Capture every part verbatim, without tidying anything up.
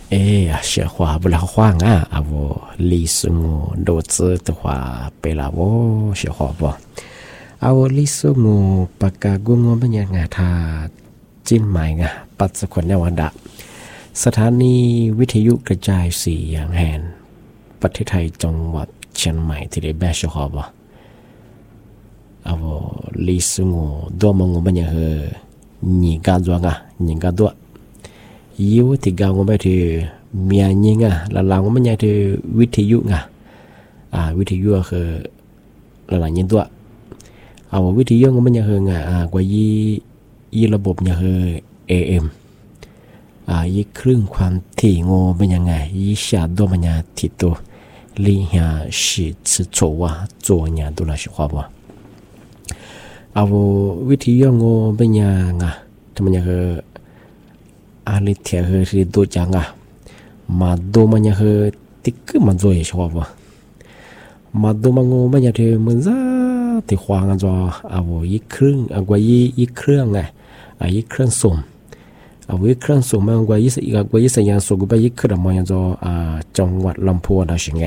诶，雪花不老慌啊，啊我历史我都知的话，被了我雪花不，啊我历史我ปากกากุง我เป็นยังไงถ้าจิ้นใหม่ไงปัจจุบันในวันดะสถานีวิทยุกระจายเสียงแห่งประเทศไทยจังหวัดเชียงใหม่ที่ได้แบชขอบอ่าวลิสงดัวมงมันยังเฮหญิงกาดวงอ่ะหญิงกาดัวยิวที่กางมันที่เมียหญิงอ่ะแล้วเรามันยังที่วิทยุอ่ะอ่าวิทยุคือหลายๆยิงตัวเอาวิทยุมันยังเฮงอ่ะกว่ายี่ยี่ระบบยังเฮ เอ เอ็ม อ่ายี่ครึ่งความถี่งเป็นยังไงยี่ชาดัวมันยังที่ตัวลิฮาชิชิโชวะตัวเนี่ยตัวละสิว่าบ่เอาวิธีย่งเป็นยังไงทำไมยังคืออาลิเทียคือที่ดูจังอ่ะมาดูมันยังคือติ๊กมันจ่อยชอบว่ะมาดูมันงูมันยังที่มันจะที่ขวางกันจ่อเอายี่ครึ่งเอากว่ายี่ยี่เครื่องไงอ่ะยี่เครื่องส่งเอายี่เครื่องส่งมันกว่ายี่สิบกว่ายี่สิบยังส่งกูไปยี่เครื่องมันยังจ่ออ่าจังหวัดลำพูนอะไรสิ่งไง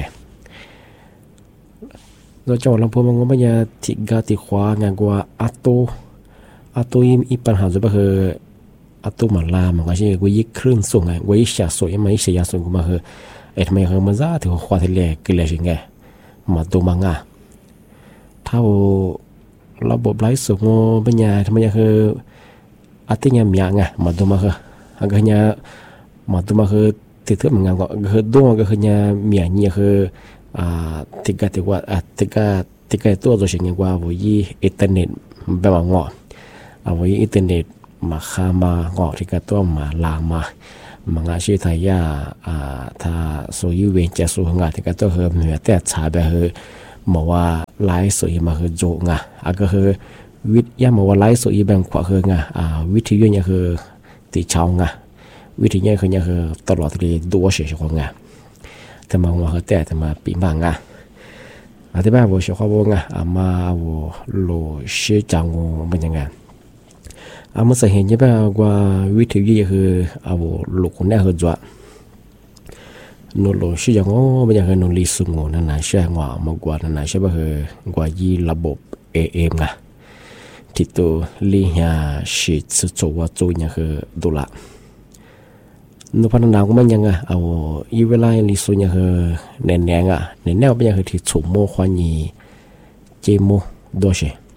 เราจังหวัดลำพูนมันก็ไม่ยาที่กาที่ขวางานกว่าอัตโตอัตโตอีอีปัญหาจะคืออัตโตมันลามันก็ใช่กูยิ่งคลื่นส่งไงกูยิ่งเสียส่งยังไม่เสียส่งกูมาคือเอ็ดไม่คือมันจะถือขวาทะเลกิเลสยังไงมาตัวมังอ่ะถ้าระบบไร้ส่งปัญญาทำไมคืออัตยังมีอย่างไงมาตัวมาคืออันก็เนี่ยมาตัวมาคือติดเถื่อนเหมือนกันก็คือดวงก็คือเนี่ยมีอย่างนี้คืออ่าที่ก็ที่ว่าอ่ะที่ก็ที่ก็ตัวตัวเช่นว่าวิธีอินเทอร์เน็ตแบบว่างอเอาวิธีอินเทอร์เน็ตมาข้ามางอที่ก็ตัวมาลามามังอาชีพไทยยาอ่าถ้าสุยเวงจะสุงาที่ก็ตัวเฮเหนือแต่ชาแบบเฮบอกว่าไลฟ์สุยมาคือโจงอ่ะอ่ะก็คือวิทยาบอกว่าไลฟ์สุยแบ่งขวาคืองอ่ะอ่าวิธียุ่งเนี่ยคือติดเช่างอ่ะวิธีเนี่ยคือเนี่ยคือตลอดที่ดูว่าเสียของอ่ะแต่มาว่าแต่แต่มาปีมังอ่ะอธิบายว่าเชื่อว่าว่าอ่ะมาว่าโลเชื่อจังว่าเป็นยังไงอ่ะมันจะเห็นยังไงว่าวิธีนี้คืออ่ะว่าลูกคนนี้คือจ้ะโนโลเชื่อจังว่าเป็นยังไงโนลิสุงนั่นน่ะเชื่อว่ามากกว่านั่นน่ะเชื่อว่าคือกว่ายี่ระบบ เอ เอ็ม อ่ะที่ตัวลิฮาชิตสุโจวะจูเนี่ยคือดูละนุพันธ์นาวก็มันยังอ่ะเอาอีเวลาลิสุเนี่ยคือแน่นๆอ่ะแน่นๆเป็นยังคือที่ฉุมโมควานีเจโมโดเช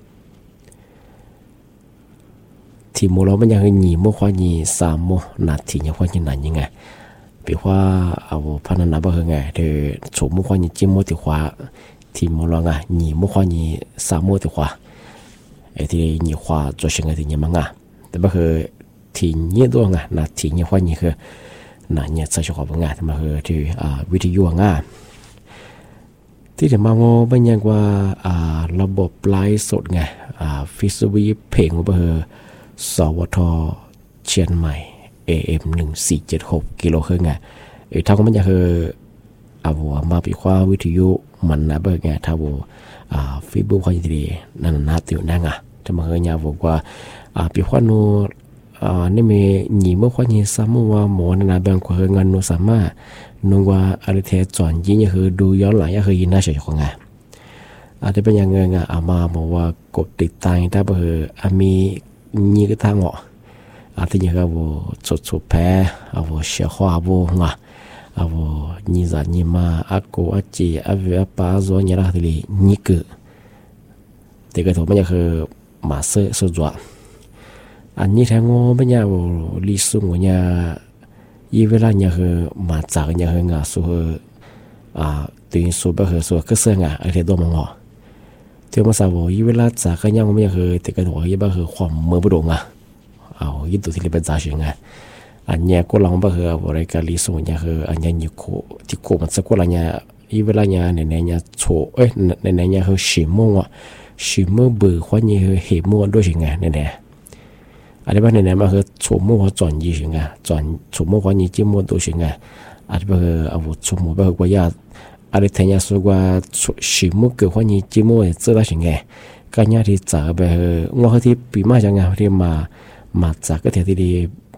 ที่โมเราเป็นยังคือหนีโมควานีสามโมนาทีเนี่ยควานีนั่นยังไงเปรียบว่าเอาพันธ์นาบ่คือไงเธอฉุมโมควานีเจโมที่ขวาที่โมเราไงหนีโมควานีสามโมที่ขวาไอ้ที่หนีขวา做成嘅ที่เนี่ยมั้งอ่ะแต่บ่คือที่เนี่ยตัวไงนาทีเนี่ยควานีคือนั่นเนี่ยจะชอบงานมาคือที่อ่าวิทยุงานที่จะมาโมเป็นยังว่าอ่าระบบไลฟ์สดไงอ่าฟิสวีเพลงว่าคือสวทเชียงใหม่ เอ เอ็ม หนึ่งสี่เจ็ดหกกิโลเฮิรตซ์ไงไอ้ทั้งมันจะคืออ่าว่ามาปีว่าวิทยุมันนะเบิกไงถ้าว่าอ่าฟีบูคอยดีนั่นนะติวนั่งอ่ะจะมาคือเนี่ยบอกว่าอ่าปีว่านูอ่านี่มีหนีเมื่อวันนี้สามว่าหมอนาแบ่งกว่าเงินโนสามารถนงว่าอะไรเทจอนยิ่งคือดูย้อนหลังก็คือยินน่าเฉยของไงอาจจะเป็นยังไงอ่ะอามาบอกว่ากดติดตามได้เบอร์อามีนี่ก็ทางเหาะอาจจะยังก็ว่าสดสดแพ้เอาว่าเสียข้อบ่งอ่ะเอาว่านี่จะนี่มาอากูอาจีอาเวป้าโซนี่ละทีนี้นี่คือแต่ก็ถือว่ามันคือมาเสือสุดยอดอันนี้แทงงเป็นยาว่าลิสุงเนี่ยยีเวลาเนี่ยคือมาจากเนี่ยคืองาสูอ่าตัวนี้สูแบบคือสูก็เสื่องอ่ะไอ้เรื่องตัวมังอ่ะเที่ยวมาสาวยีเวลาจากกันยังไม่คือแต่ก็ถือว่ายี่บ้าคือความเมื่อบุดงอ่ะเอายี่ตัวที่เรียนจ่าเสียงอ่ะอันเนี่ยก็ลองบ้าคืออะไรกันลิสุงเนี่ยคืออันเนี่ยอยู่โคที่โคมันสักคนละเนี่ยยีเวลาเนี่ยเนี่ยเนี่ยโฉเอ้ยเนี่ยเนี่ยคือชิมมัวชิมมัวเบื่อคนเนี่ยคือเหมัวด้วยเสียงไงเนี่ยอันนี้ว่าในนั้นมันคือชั่วโมงจอนยี่สิงอ่ะจอนชั่วโมงกว่านี้จิ้มมตัวสิงอ่ะอันนี้ว่าเอาชั่วโมงแบบว่าอยากอันนี้แทนยาสุกว่าสิบโมงเกิดกว่านี้จิ้มมเจอได้สิงไงก็เนี่ยที่จากแบบงอที่ปีมาจังไงที่มามาจากก็ที่ที่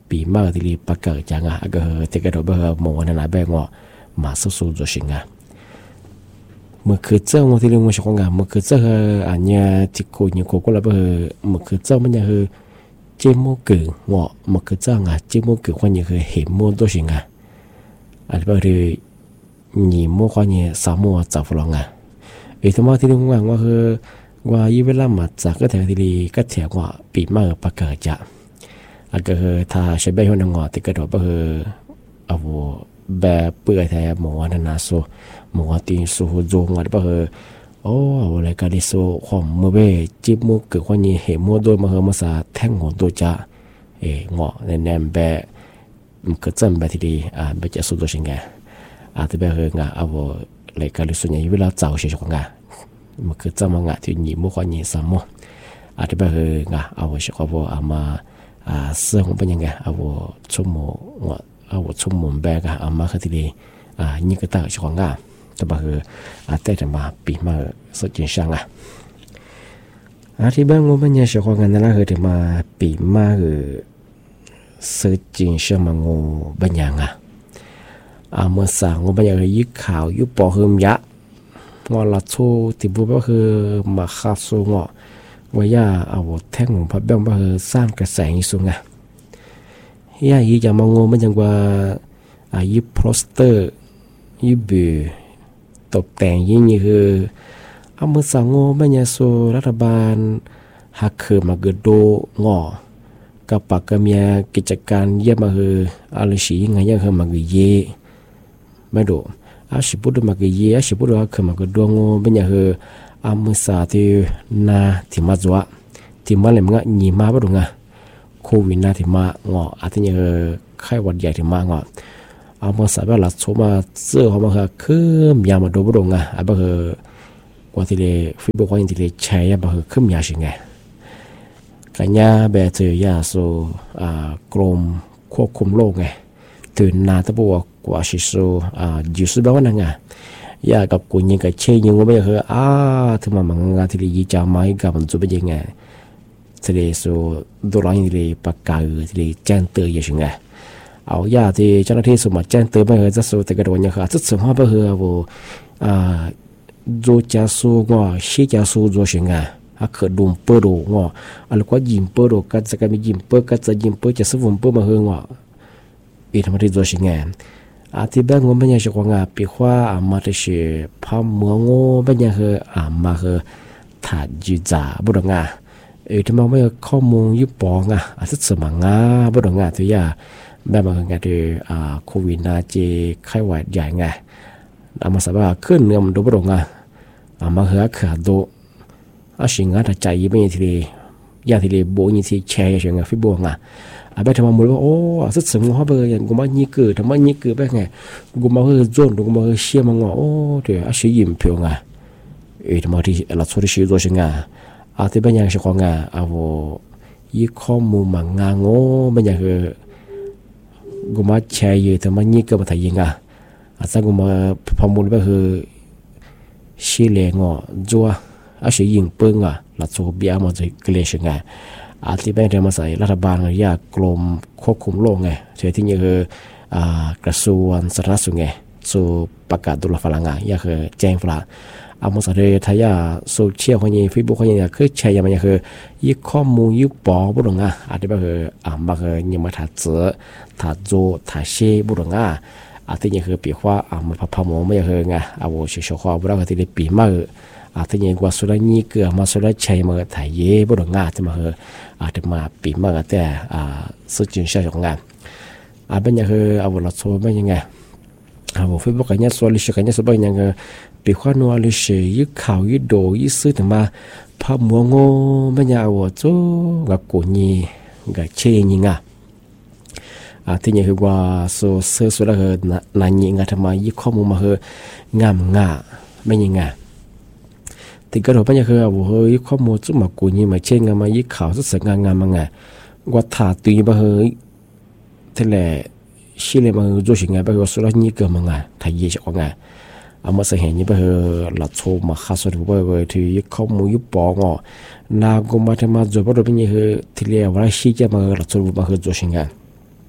ปีมาที่ลีปากเกิดจังอ่ะก็ที่กระโดดเบอร์หมอนั่นน่ะแบงว่ามาสู้ๆตัวชิงอ่ะเมื่อคือเจ้าว่าที่เรื่องว่าของงานเมื่อคือเจ้าอันเนี้ยที่กูเนี่ยกูก็ละเบอร์เมื่อคือเจ้ามันยังคือเจ้าโมกือว่าเมื่อคือเจ้างอ่ะเจ้าโมกือคนยังคือเห็นโมตัวชิงอ่ะอันเบอร์หนีโมคนยังสามโมจับฟลองอ่ะไอ้ทั้งหมดที่เรื่องว่าว่าคือว่ายี่เวลามาจากก็แถวที่ลีก็แถวว่าปีมาปากเกิดจะอันก็คือถ้าใช้ใบหัวหนังงอที่กระโดดก็คือเอาแบบเปื่อยแท้หมอนั่นนะโซหมอตีสูโจงอะไรก็คือโอ้อะไรกันดิโซความมือเบ้จิบมือเกิดคนนี้เห็นมือโดยมาเฮมาสาแท่งหัวตัวจะเอ๋งอในแนมแบบมันก็จำแบบที่ดีอ่าแบบจะสู้ตัวชิงไงอาจจะแบบคืองาเอาอะไรกันดิส่วนใหญ่เวลาเจ้าเสียของงามันคือจำมางาที่หนีมือคนนี้สามมืออาจจะแบบคืองาเอาเสียของว่าเอามาอ่าเสื้อของเป็นยังไงเอาชั่วโมงว่าเอาชั่วโมงแบกเอามาคือที่ดีอ่านี่ก็ตั้งช่องงาแต่บางคืออาจจะมาปีมาสุดจริงช่างอ่ะอาที่บ้านงงเป็นยังช่องงานนั่นแหละคือจะมาปีมาคือสุดจริงช่างมางงเป็นยังอ่ะอ่าเมื่อสั่งงงเป็นยังคือยึดข่าวยึดปอหืมยะงอลัดโซ่ที่บุบก็คือมาคาสูงอ่ะว่าย่าเอาแท่งของพับเบิ้งมาคือสร้างกระแสอีสูงอ่ะย่ายี่จะมองงมันจังว่าอายุโปสเตอร์ยุบตกแต่งยิ่งนี่คือเอามือสั่งงมันยังโซรัฐบาลหักเขือมาเกิดโดงอกับปากกมีกิจการเยี่ยมมาคืออะไรสิยังไงยังคือมาเกยเย่ไม่ดูอาชิบุตรมาเกยเย่อาชิบุตรหักเขือมาเกิดโดงอเป็นยังคืออามือสาที่นาที่มาจัวที่มาเลยมึงอ่ะหนีมาบ่ดูงะโควิดนาที่มางออาทิตย์ยังไข้หวัดใหญ่ที่มางออามือสาแบบหลักโซมาเสื้อเขามาคือคืมยามาดูบ่ดูงะอาบ่คือกว่าที่เลยฟิบกว่าที่เลยใช้บ่คือคืมยาสิไงกันยาแบบเจอยาโซอ่ากรมควบคุมโรคไงตื่นนาตะบัวกว่าชิโซอ่าอยู่สุดบ้านนั่งไงยากับกูยังกับเชยยังว่าไม่เคยอ่าถึงมามังงานที่เลยยี่จ้าไม่กับมันจะเป็นยังไงที่เลยสูดูร้านที่เลยปากกาที่เลยแจ้งเตือนยังไงเอายาที่เจ้าหน้าที่สมัครแจ้งเตือนไม่เคยจะสูแต่กระโดดยังเคยจะสมมติว่าเพื่อว่าอ่าดูจะสูว่าชี้จะสูดูยังไงอ่ะเคยดูมเปิดดูว่าอะไรก็ยิมเปิดดูก็จะกันมียิมเปิดก็จะยิมเปิดจะสมมติเปิดมาเฮงว่าอีทำอะไรดูยังไงอาทิตย์แบงงเป็นยังช่วงงานปีขว่าอามาที่ชื่อพามัวงเป็นยังคืออามาคือถ่ายจีจ่าบุตรงาเออที่มาไม่ข้อมูลยุบปองอ่ะอาทิตย์สมังงาบุตรงาตัวอย่างแบบมาคืองานที่อ่าโควิดนาจีไข้หวัดใหญ่ไงอามาสบายขึ้นเนื้อมันดูบุตรงาอามาคือขาดดูอาสิ่งงานถ้าใจยิ่งไม่ทียาทีเลยโบยิ่งที่แชร์อย่างเงี้ยฟิบงอ่ะอาไปทำมาหมดว่าโอ้สุดสมองเขาเบอร์อย่างกูมาหยิกเกิดทำมาหยิกเกิดไปไงกูมาเฮอจนกูมาเฮอเชี่ยมังว่าโอ้เดี๋ยวอาชีพยิ้มเพียงไงเออทำมาที่เราชดชีวิตตัวชิงไงอาที่เป็นอย่างเช่นของไงเอายี่ข้อมูลมังงาโง่เป็นอย่างคือกูมาแชร์อยู่ทำมาหยิกเกิดมาถ่ายยิงไงอาจจะกูมาพอมูลไปคือชีเลงอ่ะจัวอาชีพยิ้มเปิงอ่ะเราชดเบียมาจะเกลียชิงไงอาทิตย์แม่เดินมาใส่รัฐบาลยากกรมควบคุมโรคไงเชื่อที่นี่คือกระทรวงสาธารณสุขไงสู่ประกาศดุลฝรั่งไงยากคือแจ้งฝรั่งเอามาใส่เลยทายาโซเชียลคนนี้เฟซบุ๊กคนนี้คือแชร์ยังไงคือยี่ข้อมูลยี่ปอบุรุษอ่ะอาทิตย์แบบคืออ่ามาคือยังมาถ่ายเจอถ่ายโจถ่ายเช่บุรุษอ่ะอาทิตย์นี้คือปีว่าอ่ามาพับพมไม่ยังคือไงเอาเชื่อข้อบุรุษอาทิตย์ปีมาอาทิตย์นี้กว่าสุดนี้เกือบมาสุดใช้มาถ่ายเย่บุรุษอ่ะจะมาคืออาจจะมาปีมาแต่อ่าสุดจริงใช่ของงานอ่าเป็นยังคือเอาเราโซ่เป็นยังไงเอาเฟซบุ๊กกันเนี่ยโซลิชกันเนี่ยโซเป็นยังไงปีขวานัวลิชยึดข่าวยึดโดยึดซื้อถึงมาพามัวงงเป็นยังเอาโจ้กับกูนี่กับเชยยิงอ่ะอ่าที่นี่คือว่าโซเสือสุดละคือนานยิงอ่ะทำไมยึดข้อมูลมาคืองามง่าไม่ยังไงที่กระโดดไปยังคือว่าเฮ้ยข้อมูลจุ่มมากูนี่มาเช่นงานมายึดข่าวสุดสง่างามมาไงว่าถ่าตีมาเฮ้ยที่แหละชีเลมาเฮ้ย做สิ่งไงไปว่าสุดละนี่เกิดมาไงถ่ายยี่สิบกว่าไงอามาเสียนี่ไปเฮ้ยหลัดโชว์มาข้าสุดไปเฮ้ยที่ยึดข้อมูลยึดปองอ่ะนากูมาที่มาจบไปโดยเป็นยังคือที่เรียกว่าชีจะมาหลัดโชว์มาเฮ้ย做สิ่งไง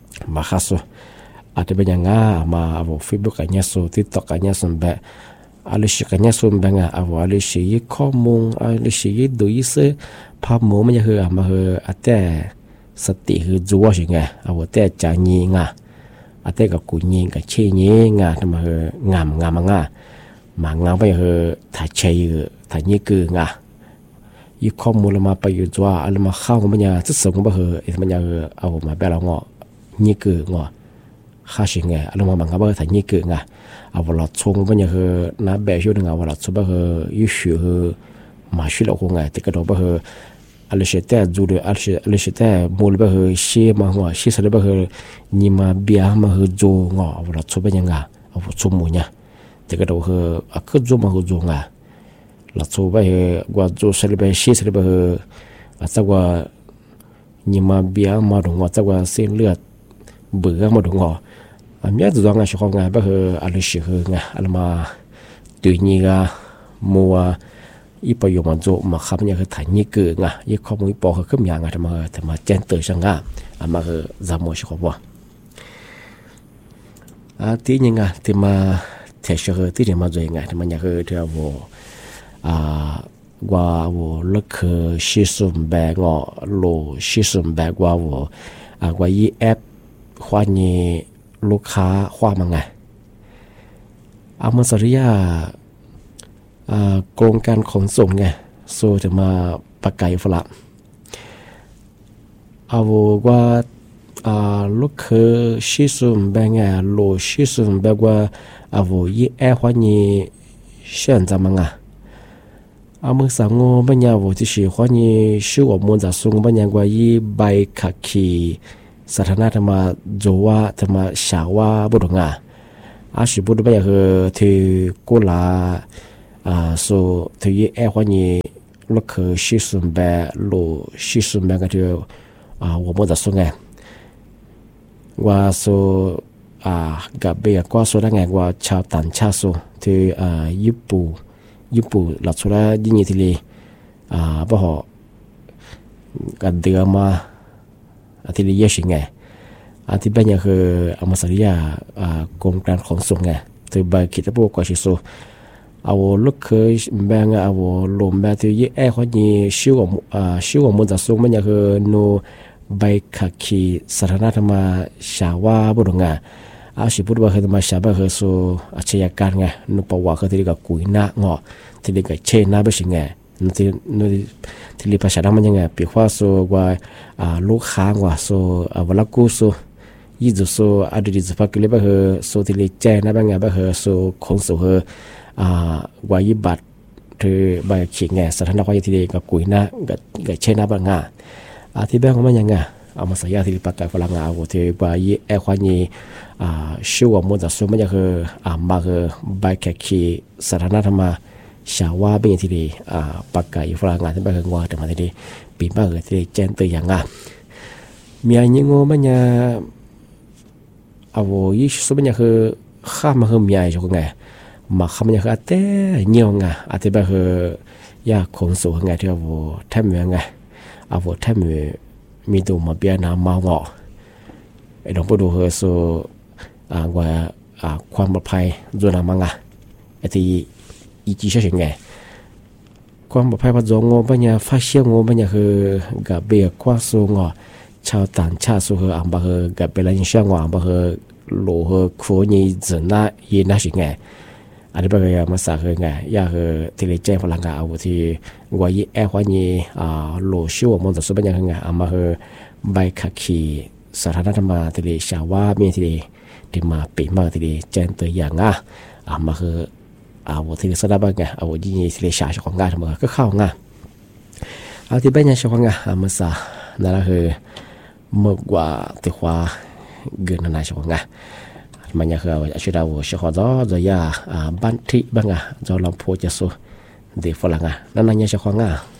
มาคัสอาจจะเป็นอย่างง่ามาเอาเฟซบุ๊กกันเนี่ยสูติดต่อกันเนี่ยส่วนแบบอะไรสิกันเนี่ยส่วนแบบง่าเอาอะไรสิข้อมูลอะไรสิดูยิ่งเสือภาพหมูมันจะคือมาคืออาจจะสติคือจัวสิไงเอาแต่ใจยิงอ่ะอาจจะกับกุยิงกับเชี่ยยิงอ่ะทำมาคืองามงามมั่งอ่ะมางามไปคือถ่ายเชี่ยถ่ายยี่กืออ่ะยี่ข้อมูลมาไปอยู่จัวอะไรมาเข้าก็มันจะจะส่งก็คือมันจะเอามาแบบเราเงาะยี่กือเงาะข้าสิไงอะไรมาบางก็คือถ่ายยี่กืออ่ะเอาว่าเราชงมันจะคือน้าแบบช่วยดึงเอาว่าเราชอบคือยิ่งชื่อมาช่วยเราคงไงแต่ก็เราคืออะไรเสร็จจูดอะไรเสร็จอะไรเสร็จมูลแบบเชี่ยมาหัวเชี่ยสารแบบนี่มาเบียมาคือจูงอ่ะเราชอบเป็นยังไงเอาชมมูเนี่ยแต่ก็เราคืออ่ะคือจูมาคือจูงอ่ะเราชอบแบบว่าจูสารแบบเชี่ยสารแบบอ่ะจากว่านี่มาเบียมาดูว่าจากว่าเส้นเลือดเบื่อมาดูอ่ะอ่ะมีอะไรตัวงานชอบงานแบบอะไรเสียงอ่ะอะไรมาตัวนี้ก็มัวอีประโยชน์มันโจมาขับเนี่ยคือถ่ายนี่เกิดไงยี่ข้อมูลปอคือขึ้นอย่างไงทำมาทำมาแจ้งเตือนช่างอ่ะอ่ะมาคือจำหมดใช่ไหมอ่ะที่ยังไงที่มาเทเชอร์ที่เดี๋ยวมา做ยังไงที่มันยังคือที่ว่าอ่าว่าว่าลูกคือชิสุมแบกอ่ะโลชิสุมแบกว่าว่าอ่ะว่ายี่แอปควานี่ลูกค้าความันไงอ่ะมันสริยาโครงการขนส่งไงโซจะมาประกายฝรั่งเอาว่าลูกคือชิสุมแบงไงโลชิสุมแบกว่าเอายี่แอร์วันนี้เช่นจำมังอ่ะเอาเมื่อสังโง่ปัญญาว่าที่สิวันนี้ชื่อว่ามันจะส่งปัญญาว่ายี่ใบขับขี่สถานะธรรมะโจวะธรรมะชาวะบุตรงอ่ะอาชีพบุตรปัญญาคือที่กุลาอ่า so ที่ยี่แอร์วันนี้ลูกคือชิสุมแบโลชิสุมแบก็ที่อ่า我们的ส่งไงว่า so อ่ากับเบียก็ส่งได้ไงว่าชาวต่างชาติ so ที่อ่าญี่ปุ่นญี่ปุ่นหลักสุดยิ่งยิ่งที่เลยอ่าบ่họกันเดือมาอาทิตย์เยอะสิไงอาทิตย์เป็นยังคืออามาสริยาอ่ากรมการขนส่งไงที่ใบคิดว่าพวกก็ชิโซเอาลูกเคยแบงเอาลมแบบที่ยี่แอร์คนนี้ชื่อว่าอ่าชื่อว่ามันจะส่งมันยังคือโนใบขับขี่สถานะธรรมชาวะบุรุษไงอาชีพบุรุษว่าคือธรรมชาวะคือส่อาชญากรไงนุปวะคือที่เรียกกุยหน้าเงาะที่เรียกเชนหน้าเป็นสิ่งไงนั่นที่นั่นที่เรียกภาษาดังมันยังไงปีว่าส่ว่าอ่าลูกค้าว่าส่อ่าเวลากู้ส่ยี่จุดส่อดีตสภาพกิเลสแบบคือส่ที่เรียกแจ้งนะแบบไงแบบคือส่ขนส่งคืออ่าวายิบัตถือใบเขียนไงสถานะความยินดีกับกุยหน้ากับกับเช่นหน้าบางงาอาที่แบงของมันยังไงเอามาใส่ยาที่ปากกาฝรั่งเอาที่ใบยี่แอร์ความยินอ่าชื่อว่ามันจะส่งมันจะคืออ่ามาคือใบแขกขีสถานะธรรมะชาวะเป็นที่ดีอ่าปากกาฝรั่งงานที่ไปคือว่าแต่มาที่ดีปีบ้าคือที่แจ้งตัวอย่างงามีอะไรงี้งงมันยังเอายี่สุดมันจะคือข้ามมาคือมีอะไรช่วงไงมาคำนี้คือแต่เงี้ยงอ่ะอาจจะแบบคือยาขนส่งไงที่ว่าแทบไม่ไงเอาว่าแทบไม่มีตัวมาเบียน้ำมาเงาะไอ้ดอกบัวดูคือส่อ่าว่าอ่าความปลอดภัยส่วนน้ำมังอ่ะไอ้ที่อีจีใช่ไงความปลอดภัยพอจงงปัญญาฟ้าเชี่ยงงปัญญาคือกับเบียความสูงอ่ะชาวต่างชาติสูงคืออ่างบะคือกับเป็นอะไรยิ่งเชี่ยงอ่างบะคือหล่อคือคู่นี้จะน่าเย็นน่าสิไงอันนี้เป็นการมาสักไงอยากคือที่เรียกแจ้งพลังงานเอาที่ว่ายี่แอร์วันนี้อ่าโลชิวมันจะสุดเป็นยังไงเอามาคือใบขับขี่สถานะธรรมะที่เรียกชาวะมีที่เรียกที่มาปีมาที่เรียกแจ้งตัวอย่างอ่ะเอามาคือเอาที่เรียกสถาบันไงเอายี่ที่เรียกชาชของงานทำมาก็เข้างานเอาที่เป็นยังชของงานเอามาสักนั่นก็คือเมื่อกว่าที่ว่าเกินนานาชของงานมันยังคืออาชีพเราเชื่อว่าจะยาบันทิบังอ่ะจะลำพูจะสู้เด็กฝรั่งอ่ะนั่นนั่นยังเชื่อว่า